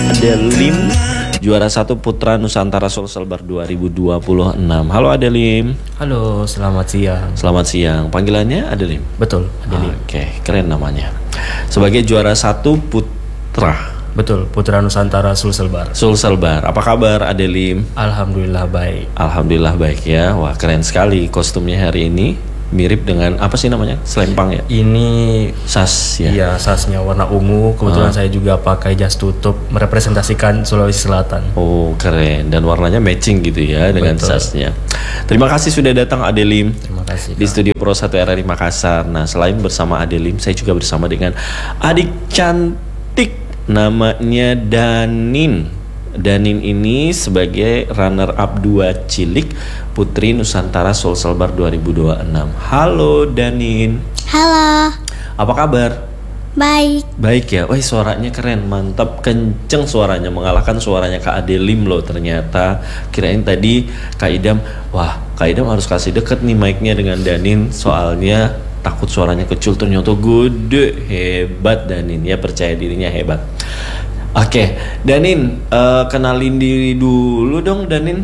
Adelim, juara 1 Putra Nusantara Sulselbar 2026. Halo Adelim. Halo, selamat siang. Selamat siang. Panggilannya Adelim? Betul, Adelim. Oke, keren namanya. Sebagai juara 1 Putra. Betul, Putra Nusantara Sulselbar. Sulselbar. Apa kabar Adelim? Alhamdulillah baik. Alhamdulillah baik ya. Wah, keren sekali kostumnya hari ini. Mirip dengan apa sih namanya? Selempang ya? Ini sas ya? Iya, sasnya warna ungu. Kebetulan saya juga pakai jas tutup merepresentasikan Sulawesi Selatan. Oh, keren. Dan warnanya matching gitu ya dengan Betul. sasnya. Terima kasih sudah datang Adelim. Terima kasih, Di Kak. studio Pro 1 RRI Makassar. Nah, selain bersama Adelim, saya juga bersama dengan adik cantik namanya Danin. Danin ini sebagai runner up 2 cilik Putri Nusantara Sulselbar 2026. Halo Danin. Halo, Apa kabar? baik. Baik ya. Wah, suaranya keren, mantap, kenceng suaranya, mengalahkan suaranya Kak Adelim loh ternyata. Kirain tadi Kak Idam, wah Kak Idam harus kasih deket nih mic-nya dengan Danin, soalnya takut suaranya kecil, ternyata gede. Hebat Danin ya, percaya dirinya hebat. Oke, Danin, kenalin diri dulu dong Danin.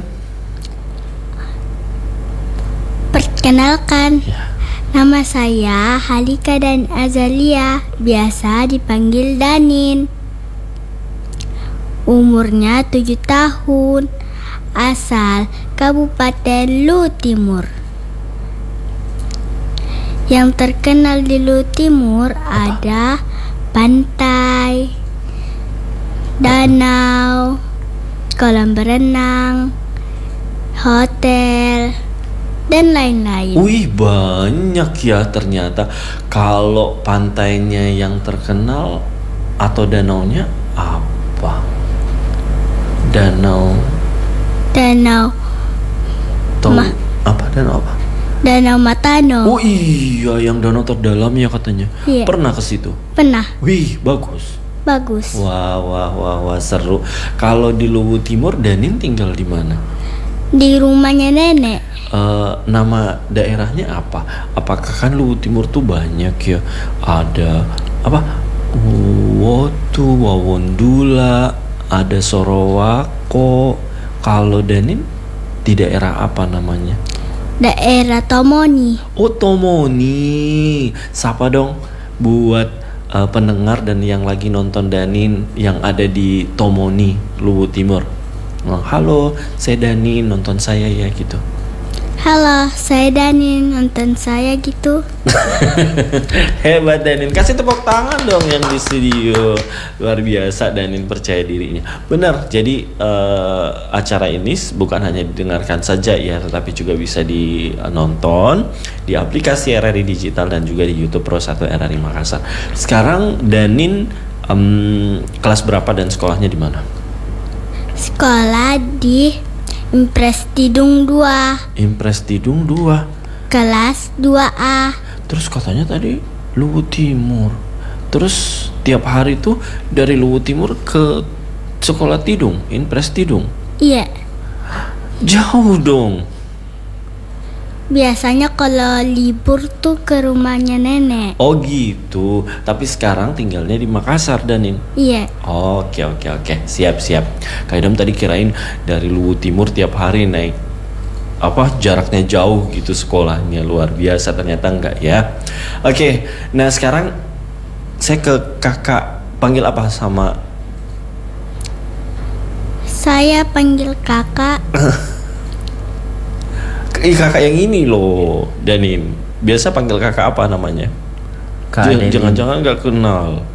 Perkenalkan, nama saya Halika dan Azalia, biasa dipanggil Danin. Umurnya 7 tahun, asal Kabupaten Luwu Timur. Yang terkenal di Luwu Timur ada pantai, danau, kolam berenang, hotel, dan lain-lain. Wih, banyak ya ternyata. Kalau pantainya yang terkenal atau danaunya apa? Danau apa? Danau apa? Danau Matano. Oh iya, yang danau terdalam ya katanya. Iya. Pernah ke situ? Pernah, Wih, bagus. bagus. Wah, seru. Kalau di Luwu Timur, Danin tinggal di mana? Di rumahnya nenek. Nama daerahnya apa? Apakah kan Luwu Timur tuh banyak ya? Ada apa? Wotu, Wawondula, ada Sorowako. Kalau Danin di daerah apa namanya? Daerah Tomoni. Oh, Tomoni. Sapa dong buat pendengar dan yang lagi nonton Danin yang ada di Tomoni, Luwu Timur. Oh, halo, saya Danin, nonton saya ya gitu. Halo, saya Danin, nonton saya gitu. Hebat Danin, kasih tepuk tangan dong yang di studio. Luar biasa Danin, percaya dirinya. Benar, jadi acara ini bukan hanya didengarkan saja ya, tetapi juga bisa dinonton di aplikasi RRI Digital dan juga di YouTube Pro 1 RRI Makassar. Sekarang Danin kelas berapa dan sekolahnya di mana? Sekolah di Impres Tidung 2, Impres Tidung 2. kelas 2A. Terus katanya tadi Luwu Timur. Terus tiap hari tuh dari Luwu Timur ke sekolah Tidung, Impres Tidung. Iya, Jauh dong. biasanya kalau libur tuh ke rumahnya nenek. Oh gitu. Tapi sekarang tinggalnya di Makassar Danin. Iya, Oke. Siap. Kak Idam tadi kirain dari Luwu Timur tiap hari naik jaraknya jauh gitu sekolahnya. Luar biasa, ternyata enggak ya. Oke. Nah, sekarang saya ke kakak, panggil apa sama saya panggil kakak. kakak yang ini loh, Danin. Biasa panggil kakak apa namanya? Kak Adelim. Jangan-jangan nggak kenal.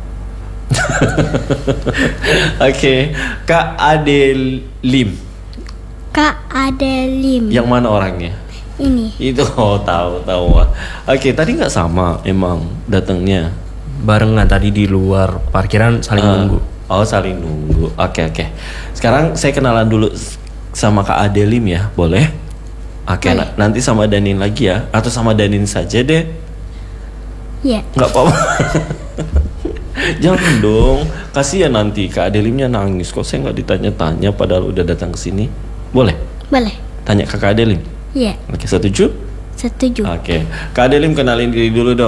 Oke, Kak Adelim. Kak Adelim. Yang mana orangnya? Ini. Itu tahu. Oke, tadi nggak sama emang datangnya. Barengan tadi di luar parkiran saling nunggu. Oh, saling nunggu. Oke. Sekarang saya kenalan dulu sama Kak Adelim ya, boleh? Oke, Boleh. nanti sama Danin lagi ya, atau sama Danin saja deh. Iya. Nggak apa-apa. Jangan dong, kasihan nanti Kak Adelimnya nangis. Kok saya nggak ditanya-tanya padahal udah datang ke sini. Boleh? Boleh. Tanya ke Kak Adelim. Iya, Oke, setuju? setuju. Oke, Kak Adelim kenalin diri dulu dong.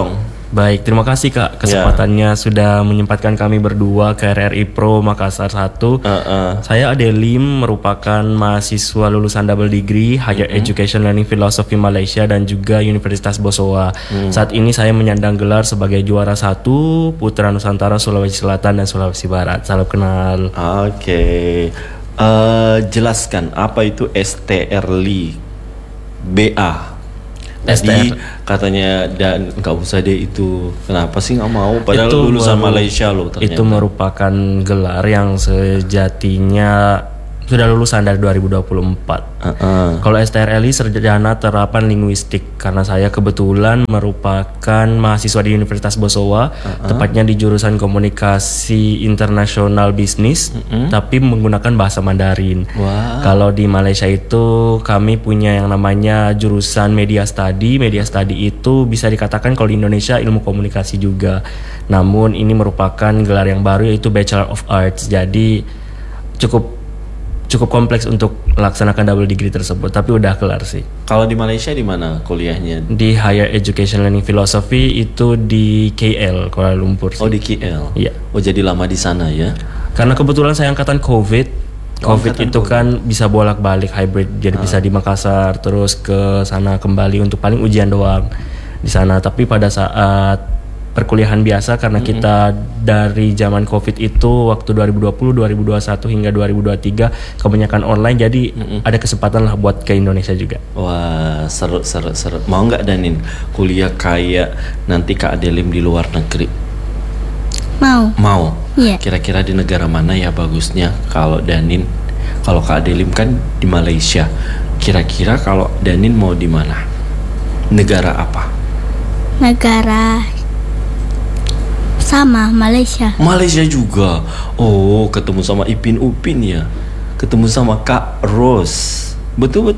Baik, terima kasih Kak kesempatannya sudah menyempatkan kami berdua ke RRI Pro Makassar 1. Saya Adelim, merupakan mahasiswa lulusan double degree Higher Education Learning Philosophy Malaysia dan juga Universitas Bosowa. Saat ini saya menyandang gelar sebagai juara 1 Putra Nusantara Sulawesi Selatan dan Sulawesi Barat. Salam kenal. Oke. Jelaskan apa itu STRLI BA. Tadi katanya dan nggak usah deh itu, kenapa sih nggak mau? Padahal itu lulusan Malaysia loh ternyata. Itu merupakan gelar yang sejatinya sudah lulusan dari 2024. Kalau STRLI Sarjana Terapan Linguistik, karena saya kebetulan merupakan mahasiswa di Universitas Bosowa, tepatnya di jurusan Komunikasi Internasional Bisnis, tapi menggunakan bahasa Mandarin. Kalau di Malaysia itu kami punya yang namanya jurusan Media Study. Media Study itu bisa dikatakan kalau di Indonesia ilmu komunikasi juga. Namun ini merupakan gelar yang baru, yaitu Bachelor of Arts. Jadi cukup kompleks untuk melaksanakan double degree tersebut, tapi udah kelar sih. Kalau di Malaysia di mana kuliahnya? Di Higher Education Learning Philosophy itu di KL, Kuala Lumpur sih. Oh di KL? Iya. Oh jadi lama di sana ya? Karena kebetulan saya angkatan COVID itu kan bisa bolak-balik hybrid, jadi bisa di Makassar terus ke sana kembali untuk paling ujian doang di sana. Tapi pada saat perkuliahan biasa, karena kita dari zaman COVID itu waktu 2020, 2021 hingga 2023 kebanyakan online, jadi ada kesempatan lah buat ke Indonesia juga. Wah seru. Mau nggak Danin kuliah kayak nanti Kak Adelim di luar negeri? Mau? Iya. Kira-kira di negara mana ya bagusnya kalau Danin? Kalau Kak Adelim kan di Malaysia, kira-kira kalau Danin mau di mana? Negara apa? Negara sama Malaysia. Malaysia juga. Oh, ketemu sama Ipin Upin ya. Ketemu sama Kak Rose. Betul.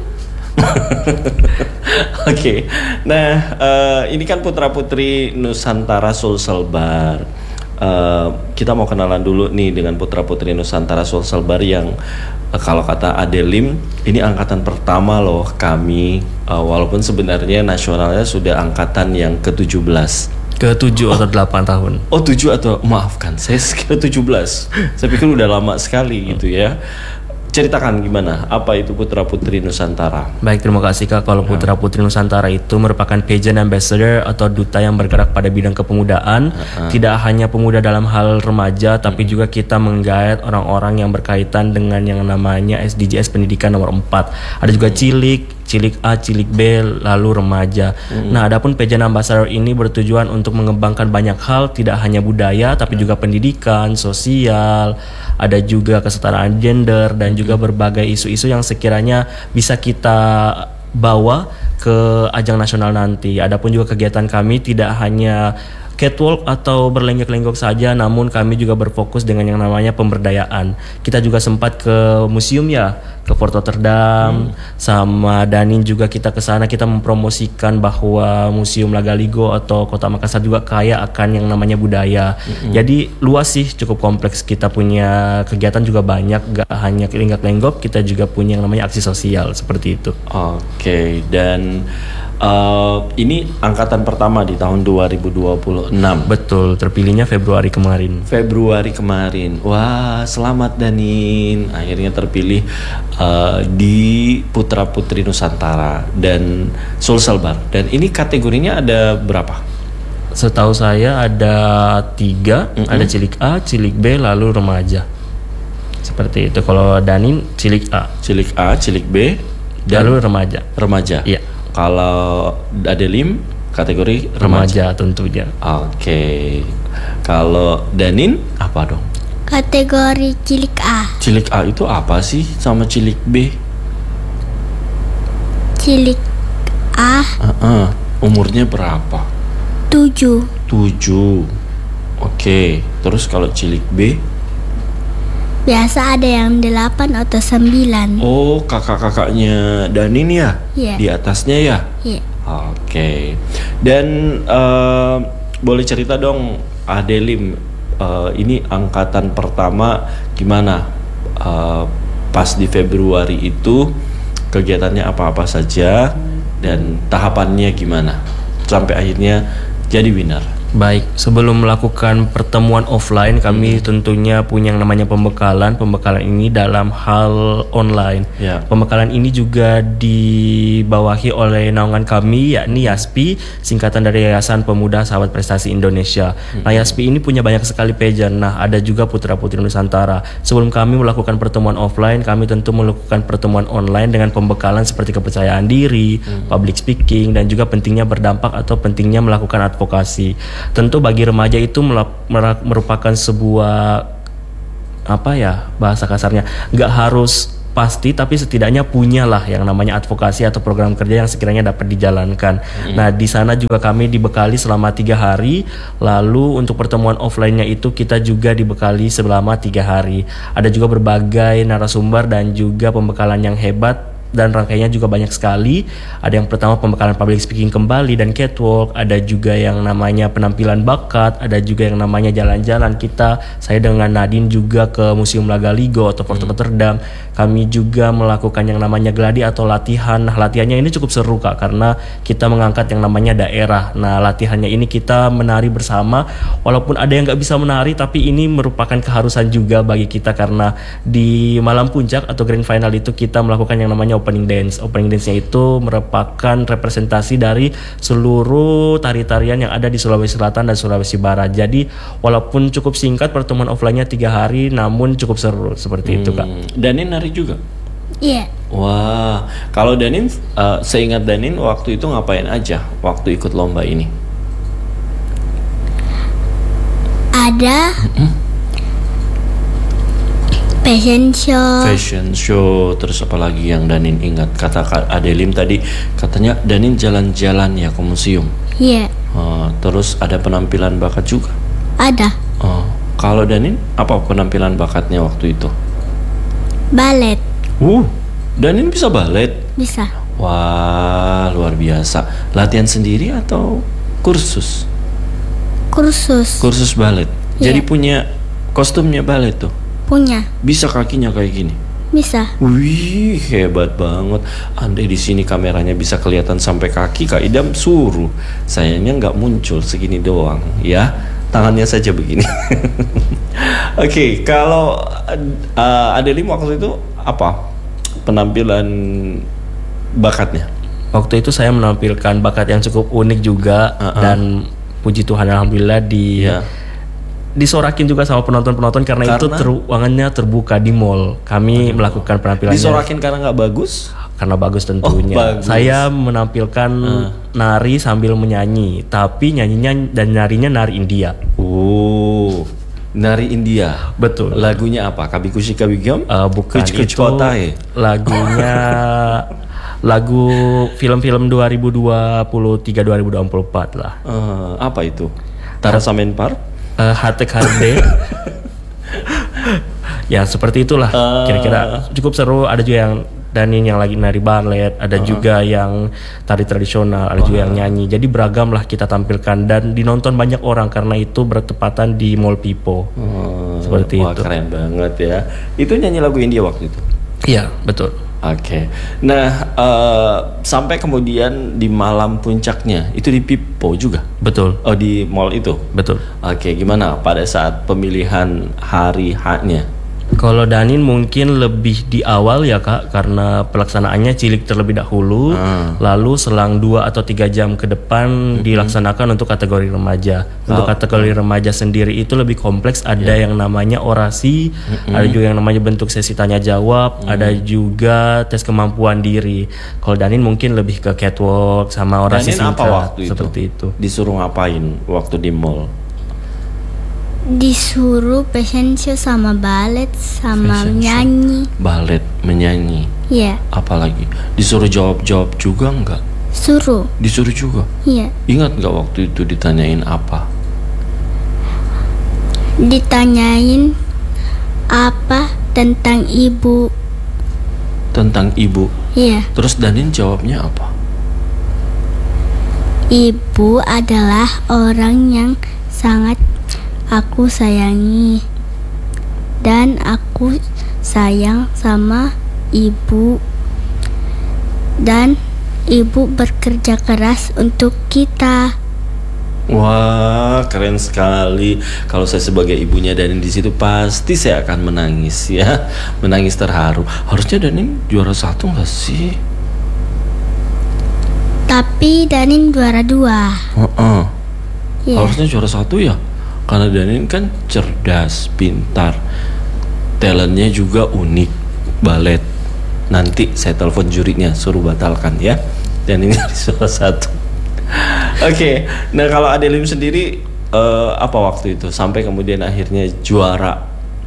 Oke. Nah, ini kan putra-putri Nusantara Sulsel Bar. Kita mau kenalan dulu nih dengan putra-putri Nusantara Sulsel Bar yang kalau kata Adelim ini angkatan pertama loh kami, walaupun sebenarnya nasionalnya sudah angkatan yang ke-17. Ke-7 atau 8 tahun. Oh 7 atau maafkan saya kira 17. Saya pikir udah lama sekali gitu ya. Ceritakan gimana, apa itu Putra Putri Nusantara? Baik, terima kasih Kak. Kalau Putra Putri Nusantara itu merupakan pageant ambassador atau duta yang bergerak pada bidang kepemudaan. Tidak hanya pemuda dalam hal remaja, tapi juga kita menggait orang-orang yang berkaitan dengan yang namanya SDGs pendidikan nomor 4. Ada juga cilik A, cilik B, lalu remaja. Nah, adapun pageant ambassador ini bertujuan untuk mengembangkan banyak hal, tidak hanya budaya, tapi juga pendidikan, sosial, ada juga kesetaraan gender dan juga berbagai isu-isu yang sekiranya bisa kita bawa ke ajang nasional nanti. Adapun juga kegiatan kami tidak hanya catwalk atau berlenggak-lenggok saja, namun kami juga berfokus dengan yang namanya pemberdayaan. Kita juga sempat ke museum ya, ke Fort Rotterdam, sama Danin juga kita ke sana, kita mempromosikan bahwa Museum Lagaligo atau Kota Makassar juga kaya akan yang namanya budaya. Jadi luas sih, cukup kompleks. Kita punya kegiatan juga banyak, gak hanya lenggak-lenggok, kita juga punya yang namanya aksi sosial seperti itu. Oke, dan ini angkatan pertama di tahun 2026. Betul, terpilihnya Februari kemarin. Wah, selamat Danin. Akhirnya terpilih di Putra Putri Nusantara dan Sulsel Bar. Dan ini kategorinya ada berapa? Setahu saya ada 3, ada cilik A, cilik B, lalu remaja. Seperti itu. Kalau Danin cilik A, cilik B, dan lalu remaja. Iya. Kalau Adelim kategori remaja tentunya. Oke. Kalau Danin apa dong? Kategori cilik A. Cilik A itu apa sih sama cilik B? Cilik A umurnya berapa? 7. Oke. Terus kalau cilik B? Biasa ada yang 8 atau 9. Oh, kakak-kakaknya Danin ya? Iya. Di atasnya ya? Iya. Oke. Dan boleh cerita dong Adelim, ini angkatan pertama gimana? Pas di Februari itu kegiatannya apa-apa saja dan tahapannya gimana? Sampai akhirnya jadi winner? Baik, sebelum melakukan pertemuan offline, kami tentunya punya yang namanya pembekalan. Pembekalan ini dalam hal online. Ya. Pembekalan ini juga dibawahi oleh naungan kami, yakni YASPI, singkatan dari Yayasan Pemuda Sahabat Prestasi Indonesia. Nah, YASPI ini punya banyak sekali pageant. Nah, ada juga Putra-Putri Nusantara. Sebelum kami melakukan pertemuan offline, kami tentu melakukan pertemuan online dengan pembekalan seperti kepercayaan diri, public speaking, dan juga pentingnya berdampak atau pentingnya melakukan advokasi. Tentu bagi remaja itu merupakan sebuah bahasa kasarnya, nggak harus pasti, tapi setidaknya punyalah yang namanya advokasi atau program kerja yang sekiranya dapat dijalankan. Nah, di sana juga kami dibekali selama 3 hari. Lalu untuk pertemuan offline-nya itu kita juga dibekali selama 3 hari. Ada juga berbagai narasumber dan juga pembekalan yang hebat, dan rangkaiannya juga banyak sekali. Ada yang pertama pembekalan public speaking kembali dan catwalk, ada juga yang namanya penampilan bakat, ada juga yang namanya jalan-jalan. Saya dengan Nadine juga ke Museum Lagaligo atau Fort Rotterdam. Kami juga melakukan yang namanya gladi atau latihan. Nah, latihannya ini cukup seru Kak, karena kita mengangkat yang namanya daerah. Nah, latihannya ini kita menari bersama, walaupun ada yang nggak bisa menari, tapi ini merupakan keharusan juga bagi kita, karena di malam puncak atau grand final itu kita melakukan yang namanya opening dance. Opening dance-nya itu merupakan representasi dari seluruh tari-tarian yang ada di Sulawesi Selatan dan Sulawesi Barat. Jadi walaupun cukup singkat pertemuan offline-nya 3 hari, namun cukup seru seperti itu Kak. Danin nari juga? Iya. Wah, kalau Danin, seingat Danin waktu itu ngapain aja waktu ikut lomba ini? Ada fashion show, terus apa lagi yang Danin ingat? Kata Kak Adelim tadi, katanya Danin jalan-jalan ya ke museum. Iya. Terus ada penampilan bakat juga? Ada. Kalau Danin, apa penampilan bakatnya waktu itu? Balet. Danin bisa balet? Bisa. Wah, luar biasa. Latihan sendiri atau kursus? Kursus Balet. Iya. Jadi punya kostumnya balet tuh? Punya. Bisa kakinya kayak gini? Bisa. Wih, hebat banget. Andai di sini kameranya bisa kelihatan sampai kaki, Kak Idam suruh. Sayangnya nggak muncul, segini doang, ya. Tangannya saja begini. Oke, kalau Adelim waktu itu apa penampilan bakatnya? Waktu itu saya menampilkan bakat yang cukup unik juga, dan puji Tuhan alhamdulillah disorakin juga sama penonton-penonton karena itu ruangannya terbuka di mall. Kami melakukan penampilannya. Disorakin karena nggak bagus? Karena bagus tentunya. Bagus. Saya menampilkan nari sambil menyanyi, tapi nyanyinya dan narinya nari India. Nari India. Betul. Lagunya apa? Kabikushi Kabigam? Bukan itu. Lagunya lagu film-film 2023-2024 lah. Apa itu? Tarasamenpar? Hatek Harde. Ya seperti itulah. Kira-kira cukup seru. Ada juga yang Danin yang lagi nari balet, ada juga yang tari tradisional, ada juga yang nyanyi. Jadi beragam lah kita tampilkan dan dinonton banyak orang karena itu bertepatan di Mall Pipo. Seperti itu. Keren banget ya. Itu nyanyi lagu India waktu itu? Iya, betul. Oke. Nah, sampai kemudian di malam puncaknya itu di Pipo juga? Betul. Di mall itu? Betul. Oke, gimana pada saat pemilihan hari H-nya? Kalau Danin mungkin lebih di awal ya Kak, karena pelaksanaannya cilik terlebih dahulu, lalu selang 2 atau 3 jam ke depan dilaksanakan untuk kategori remaja. Untuk kategori remaja sendiri itu lebih kompleks, ada yang namanya orasi, ada juga yang namanya bentuk sesi tanya jawab, ada juga tes kemampuan diri. Kalau Danin mungkin lebih ke catwalk sama orasi singkat. Danin apa waktu seperti itu? Disuruh ngapain waktu di mall? Disuruh fashion show sama balet sama nyanyi. Balet, menyanyi. Iya. Apalagi disuruh jawab-jawab juga enggak? Disuruh juga. Iya. Ingat enggak waktu itu ditanyain apa? Ditanyain apa tentang ibu. Tentang ibu. Iya. Terus Danin jawabnya apa? Ibu adalah orang yang sangat aku sayangi, dan aku sayang sama ibu, dan ibu bekerja keras untuk kita. Wah, keren sekali. Kalau saya sebagai ibunya Danin di situ pasti saya akan menangis ya, menangis terharu. Harusnya Danin juara 1 nggak sih? Tapi Danin juara 2. Iya. Harusnya juara 1 ya, karena Danin kan cerdas, pintar, talentnya juga unik, balet. Nanti saya telepon jurinya suruh batalkan ya, Danin jadi juara 1. Oke, nah kalau Adelim sendiri apa waktu itu sampai kemudian akhirnya juara?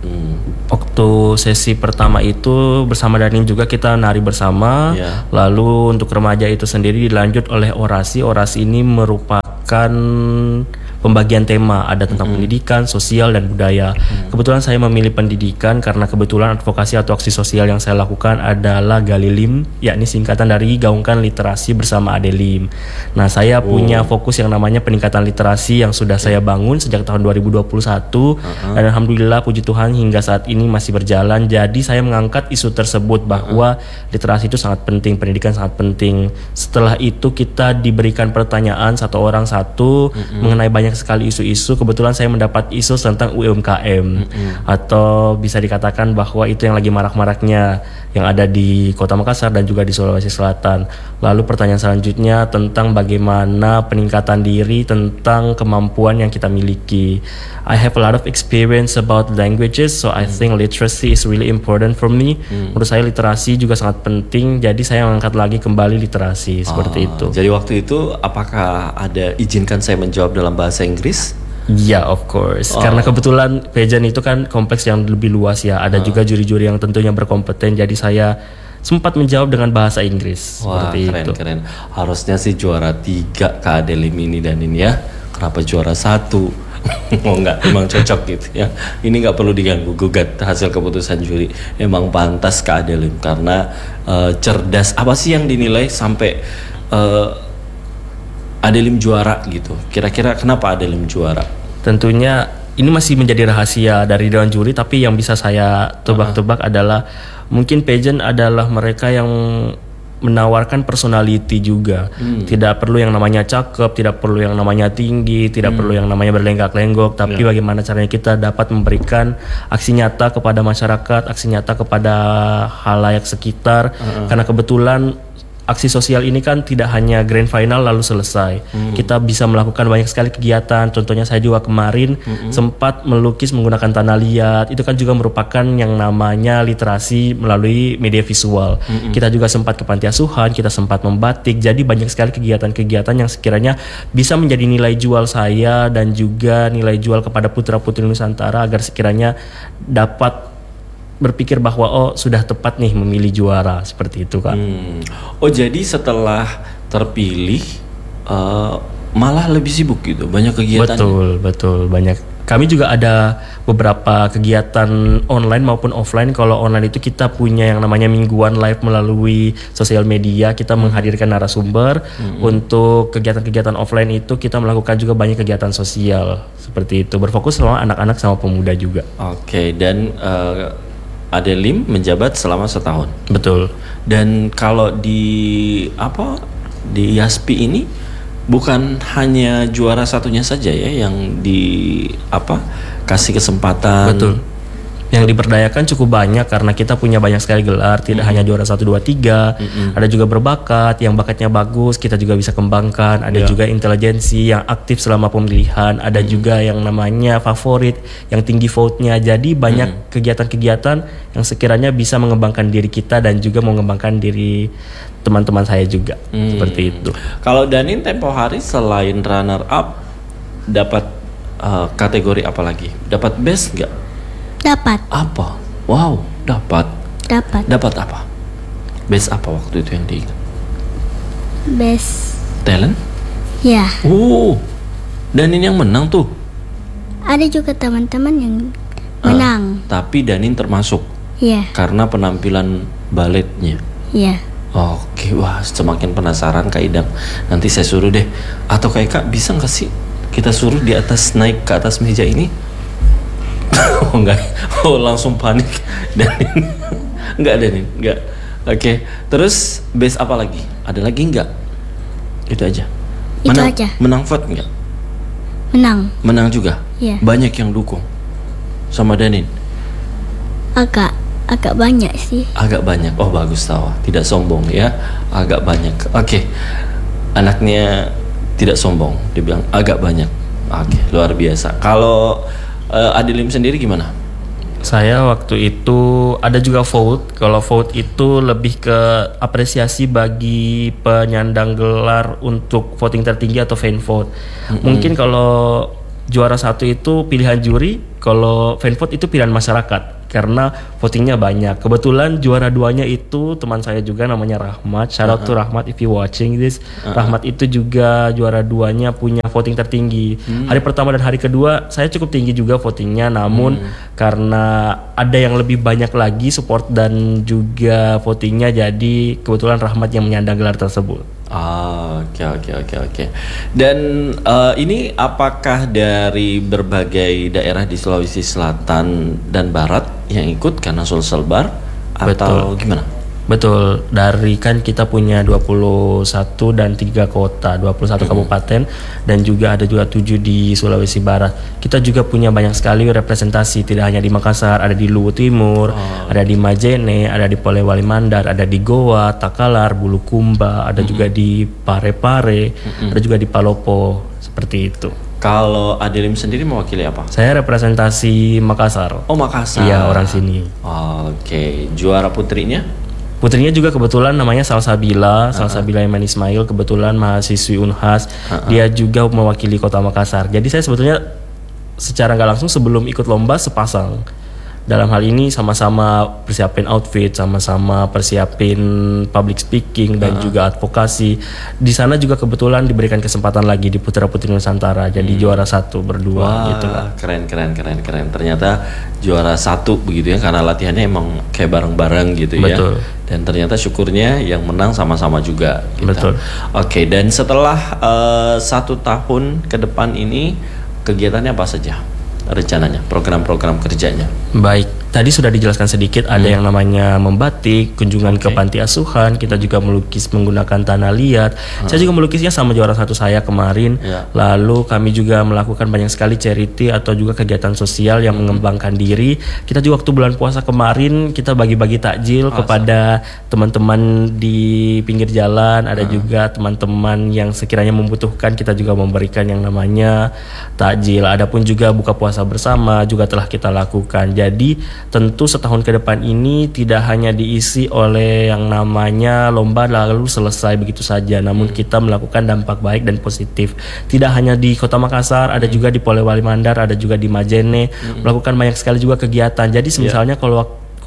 Waktu sesi pertama itu bersama Danin juga kita nari bersama. Ya. Lalu untuk remaja itu sendiri dilanjut oleh orasi. Orasi ini merupakan pembagian tema, ada tentang pendidikan, sosial, dan budaya. Kebetulan saya memilih pendidikan karena kebetulan advokasi atau aksi sosial yang saya lakukan adalah Galilim, yakni singkatan dari Gaungkan Literasi Bersama Adelim. Nah, saya punya fokus yang namanya peningkatan literasi yang sudah saya bangun sejak tahun 2021 dan alhamdulillah puji Tuhan hingga saat ini masih berjalan. Jadi saya mengangkat isu tersebut bahwa literasi itu sangat penting, pendidikan sangat penting. Setelah itu kita diberikan pertanyaan satu orang satu mengenai banyak sekali isu-isu. Kebetulan saya mendapat isu tentang UMKM atau bisa dikatakan bahwa itu yang lagi marak-maraknya yang ada di Kota Makassar dan juga di Sulawesi Selatan. Lalu pertanyaan selanjutnya tentang bagaimana peningkatan diri, tentang kemampuan yang kita miliki. I have a lot of experience about languages, so I think literacy is really important for me. Menurut saya literasi juga sangat penting, jadi saya mengangkat lagi kembali literasi seperti itu. Jadi waktu itu apakah ada izinkan saya menjawab dalam bahasa Inggris? Ya, of course. Karena kebetulan pageant itu kan kompleks yang lebih luas ya. Ada juga juri-juri yang tentunya berkompeten. Jadi saya sempat menjawab dengan bahasa Inggris. Wah, seperti keren itu. keren. Harusnya sih juara 3 Kak Adelim ini Danin ya. Kenapa juara 1? Oh enggak, emang cocok gitu ya. Ini nggak perlu diganggu gugat hasil keputusan juri. Emang pantas Kak Adelim karena cerdas. Apa sih yang dinilai sampai Adelim juara gitu? Kira-kira kenapa Adelim juara? Tentunya ini masih menjadi rahasia dari dewan juri, tapi yang bisa saya tebak-tebak adalah mungkin pageant adalah mereka yang menawarkan personality juga. Tidak perlu yang namanya cakep, tidak perlu yang namanya tinggi, tidak perlu yang namanya berlenggak-lenggok, tapi bagaimana caranya kita dapat memberikan aksi nyata kepada masyarakat, aksi nyata kepada halayak sekitar. Karena kebetulan aksi sosial ini kan tidak hanya grand final lalu selesai. Kita bisa melakukan banyak sekali kegiatan. Contohnya saya juga kemarin sempat melukis menggunakan tanah liat. Itu kan juga merupakan yang namanya literasi melalui media visual. Kita juga sempat ke panti asuhan, kita sempat membatik. Jadi banyak sekali kegiatan-kegiatan yang sekiranya bisa menjadi nilai jual saya dan juga nilai jual kepada putra-putri Nusantara agar sekiranya dapat berpikir bahwa oh sudah tepat nih memilih juara, seperti itu Kak. Oh jadi setelah terpilih malah lebih sibuk gitu, banyak kegiatan. Betul banyak. Kami juga ada beberapa kegiatan online maupun offline. Kalau online itu kita punya yang namanya mingguan live melalui sosial media. Kita menghadirkan narasumber. Untuk kegiatan-kegiatan offline itu kita melakukan juga banyak kegiatan sosial seperti itu. Berfokus sama anak-anak sama pemuda juga. Oke, dan Adelim menjabat selama setahun. Betul. Dan kalau di YASPI ini bukan hanya juara satunya saja ya yang kasih kesempatan. Betul. Yang diberdayakan cukup banyak karena kita punya banyak sekali gelar, tidak hanya juara 1, 2, 3. Ada juga berbakat, yang bakatnya bagus kita juga bisa kembangkan. Ada juga intelijensi yang aktif selama pemilihan. Ada juga yang namanya favorit, yang tinggi vote-nya. Jadi banyak kegiatan-kegiatan yang sekiranya bisa mengembangkan diri kita dan juga mengembangkan diri teman-teman saya juga. Seperti itu. Kalau Danin tempo hari selain runner up dapat kategori apa lagi? Dapat best nggak? Dapat. Apa? Wow, dapat. Dapat apa? Best apa waktu itu yang diingat? Best. Talent? Ya. Oh, Danin yang menang tuh. Ada juga teman-teman yang menang. Tapi Danin termasuk. Iya. Karena penampilan baletnya. Iya. Oke, wah semakin penasaran Kak Idam. Nanti saya suruh deh. Atau Kak bisa nggak sih kita suruh naik ke atas meja ini? Oh enggak, langsung panik Danin. Enggak. Oke, terus base apa lagi? Ada lagi enggak? Itu aja. Itu aja. Menang vote enggak? Menang. Menang juga? Iya. Banyak yang dukung sama Danin? Agak banyak sih. Agak banyak. Oh bagus tahu. Tidak sombong ya. Agak banyak. Oke. Anaknya tidak sombong. Dia bilang agak banyak. Oke, luar biasa. Kalau Adelim sendiri gimana? Saya waktu itu ada juga vote. Kalau vote itu lebih ke apresiasi bagi penyandang gelar untuk voting tertinggi atau fan vote. Mungkin kalau juara 1 itu pilihan juri, kalau fan vote itu pilihan masyarakat karena votingnya banyak. Kebetulan juara 2-nya itu teman saya juga namanya Rahmat. Shout out to Rahmat if you watching this. Rahmat itu juga juara 2-nya punya voting tertinggi. Hari pertama dan hari kedua saya cukup tinggi juga votingnya, namun karena ada yang lebih banyak lagi support dan juga votingnya, jadi kebetulan Rahmat yang menyandang gelar tersebut. Oke. Dan ini apakah dari berbagai daerah di Sulawesi Selatan dan Barat yang ikut karena Sulselbar atau gimana? Betul, dari kan kita punya 21 dan 3 kota, 21 kabupaten dan juga ada 7 di Sulawesi Barat. Kita juga punya banyak sekali representasi, tidak hanya di Makassar, ada di Luwu Timur, ada di Majene, ada di Polewali Mandar, ada di Goa, Takalar, Bulukumba, ada juga di Parepare, ada juga di Palopo, seperti itu. Kalau Adelim sendiri mewakili apa? Saya representasi Makassar. Oh Makassar. Iya, orang sini. Oke, juara putrinya? Putrinya juga kebetulan namanya Salsabila Iman Ismail, kebetulan mahasiswi Unhas. Dia juga mewakili Kota Makassar. Jadi saya sebetulnya secara nggak langsung sebelum ikut lomba sepasang. Dalam hal ini sama-sama persiapin outfit, sama-sama persiapin public speaking dan juga advokasi. Di sana juga kebetulan diberikan kesempatan lagi di Putra Putri Nusantara. Jadi juara 1 berdua gitu lah. Keren. Ternyata juara 1 begitu ya, karena latihannya emang kayak bareng-bareng gitu ya. Betul. Dan ternyata syukurnya yang menang sama-sama juga kita. Betul. Oke, dan setelah 1 tahun ke depan ini kegiatannya apa saja rencananya, program-program kerjanya? Baik, tadi sudah dijelaskan sedikit, ada yang namanya membatik, kunjungan ke panti asuhan, kita juga melukis menggunakan tanah liat. Saya juga melukisnya sama juara 1 saya kemarin. Lalu kami juga melakukan banyak sekali charity atau juga kegiatan sosial yang mengembangkan diri. Kita juga waktu bulan puasa kemarin kita bagi-bagi takjil kepada teman-teman di pinggir jalan, ada juga teman-teman yang sekiranya membutuhkan, kita juga memberikan yang namanya takjil. Adapun juga buka puasa bersama juga telah kita lakukan. Jadi tentu setahun ke depan ini tidak hanya diisi oleh yang namanya lomba lalu selesai begitu saja, namun kita melakukan dampak baik dan positif. Tidak hanya di Kota Makassar, ada juga di Polewali Mandar, ada juga di Majene, melakukan banyak sekali juga kegiatan. Jadi misalnya kalau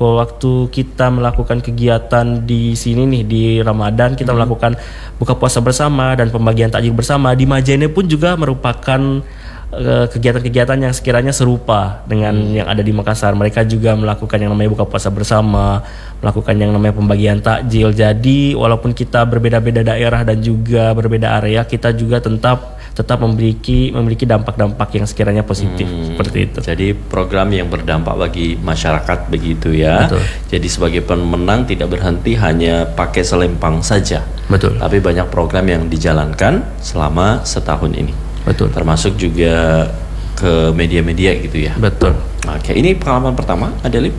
waktu kita melakukan kegiatan di sini nih di Ramadan, kita melakukan buka puasa bersama dan pembagian takjil bersama. Di Majene pun juga merupakan kegiatan-kegiatan yang sekiranya serupa dengan yang ada di Makassar. Mereka juga melakukan yang namanya buka puasa bersama, melakukan yang namanya pembagian takjil. Jadi walaupun kita berbeda-beda daerah dan juga berbeda area, kita juga tetap memiliki dampak-dampak yang sekiranya positif, seperti itu. Jadi program yang berdampak bagi masyarakat begitu ya. Betul. Jadi sebagai pemenang tidak berhenti hanya pakai selempang saja. Betul. Tapi banyak program yang dijalankan selama setahun ini. Betul. Termasuk juga ke media-media gitu ya. Betul. Oke, ini pengalaman pertama Adelim?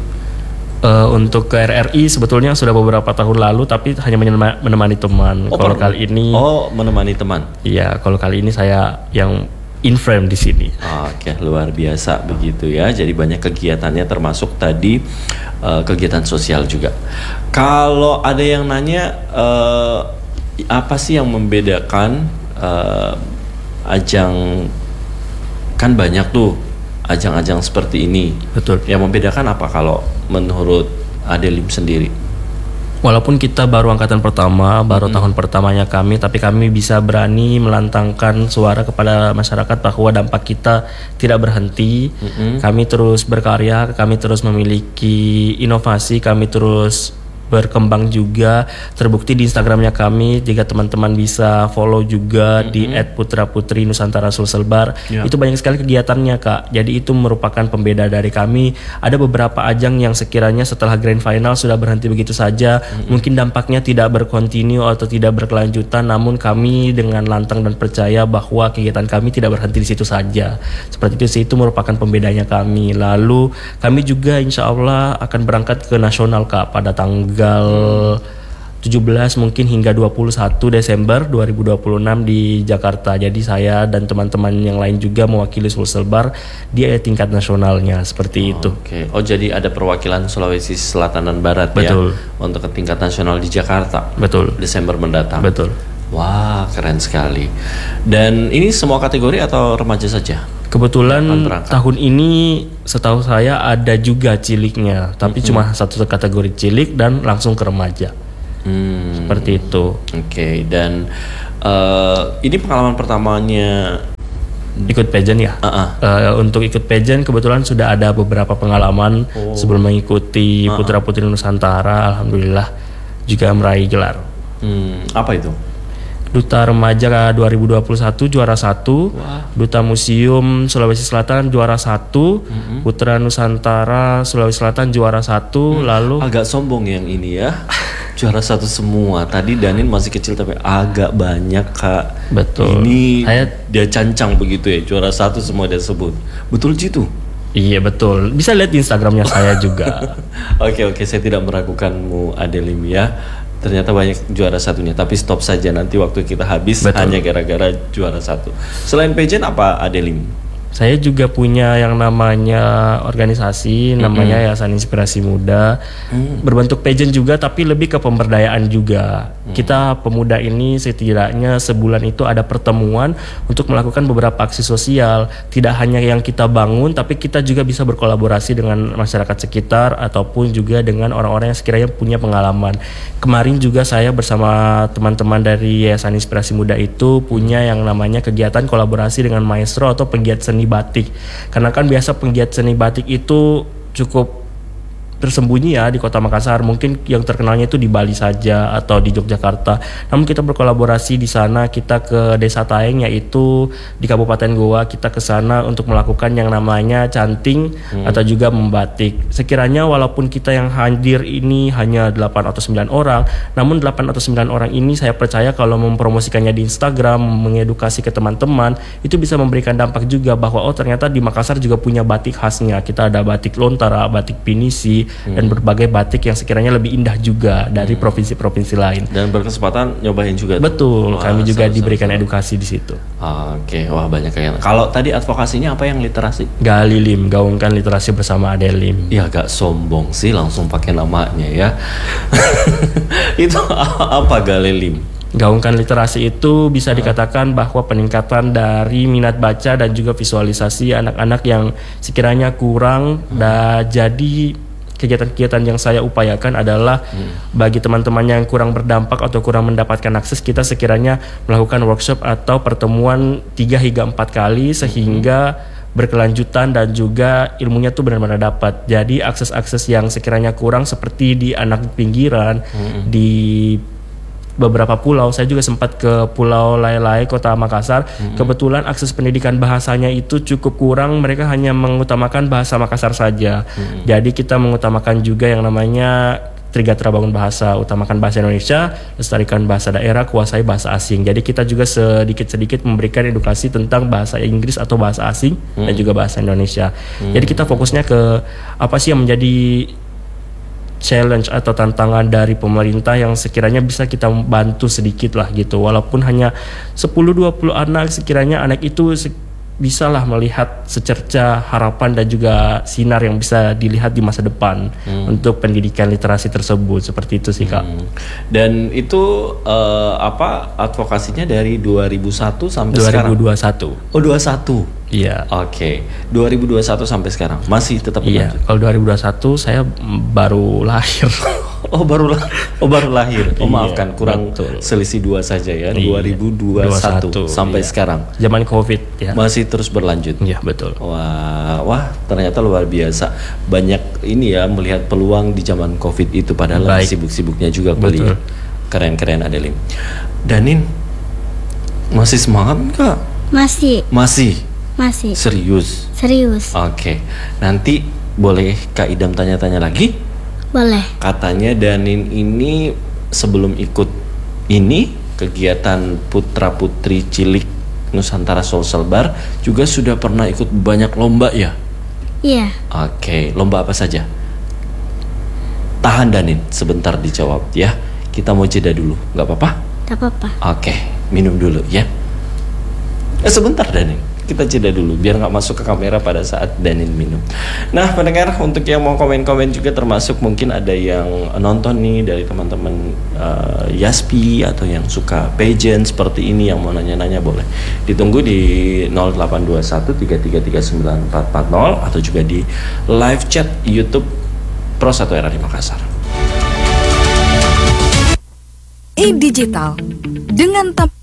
Untuk ke RRI sebetulnya sudah beberapa tahun lalu, tapi hanya menemani teman. Kalau kali ini, menemani teman. Iya, kalau kali ini saya yang in frame di sini. Oke, luar biasa begitu ya. Jadi banyak kegiatannya, termasuk tadi kegiatan sosial juga. Kalau ada yang nanya apa sih yang membedakan ajang, kan banyak tuh ajang-ajang seperti ini. Betul. Yang membedakan apa kalau menurut Adelim sendiri? Walaupun kita baru angkatan pertama, baru tahun pertamanya kami, tapi kami bisa berani melantangkan suara kepada masyarakat bahwa dampak kita tidak berhenti. Kami terus berkarya, kami terus memiliki inovasi, kami terus berkembang juga. Terbukti di Instagramnya kami, jika teman-teman bisa follow juga di @putra-putri-nusantara-sulselbar. Itu banyak sekali kegiatannya Kak. Jadi itu merupakan pembeda dari kami. Ada beberapa ajang yang sekiranya setelah grand final sudah berhenti begitu saja. Mungkin dampaknya tidak berkontinu atau tidak berkelanjutan, namun kami dengan lantang dan percaya bahwa kegiatan kami tidak berhenti di situ saja. Seperti itu sih, itu merupakan pembedanya kami. Lalu kami juga insya Allah akan berangkat ke nasional Kak pada tanggal 17 mungkin hingga 21 Desember 2026 di Jakarta. Jadi saya dan teman-teman yang lain juga mewakili Sulselbar di tingkat nasionalnya seperti itu. Oke. Oh, jadi ada perwakilan Sulawesi Selatan dan Barat. Betul. Ya untuk ke tingkat nasional di Jakarta. Betul. Desember mendatang. Betul. Wah, keren sekali. Dan ini semua kategori atau remaja saja? Kebetulan tahun ini setahu saya ada juga ciliknya, tapi cuma satu kategori cilik dan langsung ke remaja. Seperti itu. Oke. Dan ini pengalaman pertamanya ikut pageant ya. Untuk ikut pageant kebetulan sudah ada beberapa pengalaman sebelum mengikuti Putra Putri Nusantara. Alhamdulillah juga meraih gelar. Apa itu? Duta Remaja 2021 juara 1, Duta Museum Sulawesi Selatan juara 1, Putra Nusantara Sulawesi Selatan juara 1, lalu agak sombong yang ini ya. Juara 1 semua. Tadi Danin masih kecil tapi agak banyak Kak. Betul. Ini dia cancang begitu ya. Juara 1 semua dia sebut. Betul Citu? Iya betul. Bisa lihat di Instagramnya saya juga. Oke, saya tidak meragukanmu Adelim ya. Ternyata banyak juara satunya, tapi stop saja nanti waktu kita habis. Betul. Hanya gara-gara juara 1. Selain pageant apa Adelim? Saya juga punya yang namanya organisasi, namanya Yayasan Inspirasi Muda. Berbentuk pageant juga, tapi lebih ke pemberdayaan juga. Kita pemuda ini setidaknya sebulan itu ada pertemuan untuk melakukan beberapa aksi sosial. Tidak hanya yang kita bangun, tapi kita juga bisa berkolaborasi dengan masyarakat sekitar ataupun juga dengan orang-orang yang sekiranya punya pengalaman. Kemarin juga saya bersama teman-teman dari Yayasan Inspirasi Muda itu punya yang namanya kegiatan kolaborasi dengan maestro atau penggiat seni batik. Karena kan biasa penggiat seni batik itu cukup tersembunyi ya di Kota Makassar. Mungkin yang terkenalnya itu di Bali saja atau di Yogyakarta. Namun kita berkolaborasi di sana, kita ke Desa Taeng yaitu di Kabupaten Goa. Kita ke sana untuk melakukan yang namanya canting atau juga membatik. Sekiranya walaupun kita yang hadir ini hanya 8 atau 9 orang, namun 8 atau 9 orang ini saya percaya kalau mempromosikannya di Instagram, mengedukasi ke teman-teman, itu bisa memberikan dampak juga bahwa ternyata di Makassar juga punya batik khasnya. Kita ada batik Lontara, batik Pinisi, dan berbagai batik yang sekiranya lebih indah juga dari provinsi-provinsi lain. Dan berkesempatan nyobain juga. Betul, kami juga diberikan edukasi di situ. Oke, wah banyak kayak. Kalau tadi advokasinya apa yang literasi? Galilim, gaungkan literasi bersama Adelim. Ya agak sombong sih langsung pakai namanya ya. Itu apa Galilim? Gaungkan literasi itu bisa dikatakan bahwa peningkatan dari minat baca dan juga visualisasi anak-anak yang sekiranya kurang. Dan jadi kegiatan-kegiatan yang saya upayakan adalah bagi teman-teman yang kurang berdampak atau kurang mendapatkan akses, kita sekiranya melakukan workshop atau pertemuan 3 hingga 4 kali sehingga berkelanjutan dan juga ilmunya tuh benar-benar dapat. Jadi akses-akses yang sekiranya kurang seperti di anak pinggiran, di beberapa pulau, saya juga sempat ke Pulau Lai-Lai, Kota Makassar. Kebetulan akses pendidikan bahasanya itu cukup kurang, mereka hanya mengutamakan bahasa Makassar saja. Jadi kita mengutamakan juga yang namanya Trigatra Bangun Bahasa, utamakan bahasa Indonesia, lestarikan bahasa daerah, kuasai bahasa asing. Jadi kita juga sedikit-sedikit memberikan edukasi tentang bahasa Inggris atau bahasa asing dan juga bahasa Indonesia. Jadi kita fokusnya ke apa sih yang menjadi challenge atau tantangan dari pemerintah yang sekiranya bisa kita bantu sedikit lah gitu. Walaupun hanya 10-20 anak, sekiranya anak itu bisalah melihat secerca harapan dan juga sinar yang bisa dilihat di masa depan untuk pendidikan literasi tersebut. Seperti itu sih Kak. Dan itu advokasinya dari 2001 sampai 2021. Sekarang? Oh 21. Iya. Oke. 2021 sampai sekarang masih tetap berlanjut? Iya. Kalau 2021 saya baru lahir. Oh baru lahir. Oh Iya, maafkan, kurang betul. selisih 2 saja ya. Iya, 2021 sampai iya. sekarang Zaman Covid ya. masih terus berlanjut. Iya, betul. Wah, ternyata luar biasa. Banyak ini ya melihat peluang di zaman Covid itu, padahal lagi Baik. sibuk-sibuknya juga kuliah. Betul. Keren Adelim. Danin masih semangat nggak? Masih Masih serius. serius. Oke, nanti boleh Kak Idam tanya-tanya lagi? Boleh. Katanya Danin ini sebelum ikut ini kegiatan Putra Putri Cilik Nusantara Social Bar juga sudah pernah ikut banyak lomba ya? Iya. Oke, lomba apa saja? Tahan Danin, sebentar dijawab ya. Kita mau jeda dulu, nggak apa-apa? Tak apa-apa. Oke, minum dulu ya. Sebentar Danin, kita jeda dulu biar nggak masuk ke kamera pada saat Danin minum. Nah pendengar, untuk yang mau komen-komen juga, termasuk mungkin ada yang nonton nih dari teman-teman Yaspi atau yang suka pageant seperti ini, yang mau nanya-nanya boleh ditunggu di 0821 33394440 atau juga di live chat YouTube Pro 1 RRI Makassar. E-Digital dengan